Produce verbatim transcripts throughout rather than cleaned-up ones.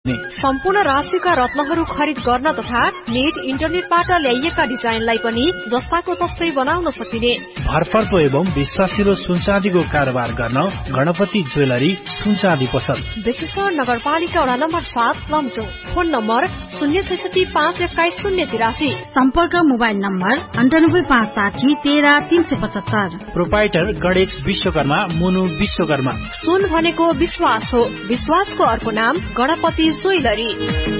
सम्पूर्ण राशिका रत्नहरू खरिद गर्न तथा नेट इन्टरनेटबाट ल्याइएका डिजाइनलाई पनि जस्ताको तस्तै बनाउन सकिने भरपर्दो एवं विश्वासिलो सुनचाँदीको कारोबार गर्न गणपति ज्वेलरी सुनचाँदी पसल। बेसीसर नगरपालिका वडा नम्बर सात लमजुङ। फोन नम्बर शून्य छैसठी पाँच एक्काइस शून्य तिरासी। सम्पर्क मोबाइल नम्बर अन्ठानब्बे पाँच साठी तेह्र तीन सय पचहत्तर। प्रोपाइटर गणेश विश्वकर्मा मुनु विश्वकर्मा। सुन भनेको विश्वास हो, विश्वासको अर्को नाम गणपति ज्वेलरी।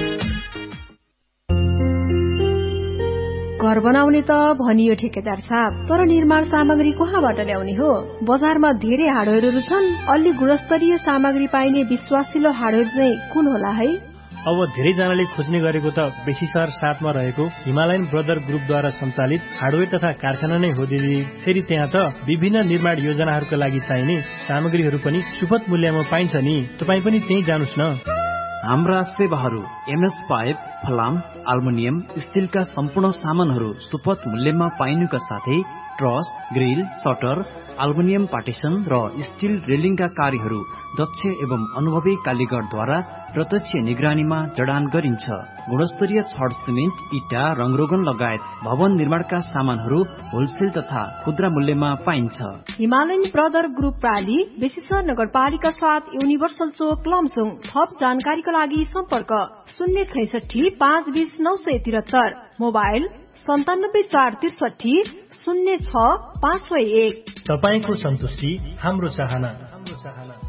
घर बनाउने त भनियो ठेकेदार साहब, तर निर्माण सामग्री कहाँबाट ल्याउने हो? बजारमा धेरै हार्डवेयरहरू छन्, अलि गुणस्तरीय सामग्री पाइने विश्वासिलो हार्डवेयर चाहिँ कुन होला है? अब धेरैजनाले खोज्ने गरेको त बेसीसर साथमा रहेको हिमालयन ब्रदर ग्रुपद्वारा सञ्चालित हार्डवेयर तथा कारखाना नै हो दिदी। फेरि त्यहाँ त विभिन्न निर्माण योजनाहरूका लागि चाहिने सामग्रीहरू पनि सुपथ मूल्यमा पाइन्छ नि। तपाईँ पनि त्यही जानुस् न। हाम्रा सेवाहरू एमएस पाइप, फलाम, अल्मुनियम, स्टिलका सम्पूर्ण सामानहरू सुपथ मूल्यमा पाइनुका साथै truss, grill, shutter, aluminium partition र स्टिल रेलिङका कार्यहरू दक्ष एवं अनुभवी कालीगरद्वारा प्रत्यक्ष निगरानीमा जडान गरिन्छ। गुणस्तरीय छड, सिमेन्ट, इटा, रङरोगन लगायत भवन निर्माणका सामानहरू होलसेल तथा खुद्रा मूल्यमा पाइन्छ। हिमालयन ब्रदर ग्रुप प्राली, बेसीसर नगरपालिका साथ, युनिभर्सल चोक, लमजुङ। थप जानकारीका लागि सम्पर्क शून्य छैसठी पाँच बीस नौ सय तिहत्तर। मोबाइल सन्तानब्बे चार त्रिसठी शून्य छ पाँच सय एक। तपाईको सन्तुष्टि हाम्रो चाहना।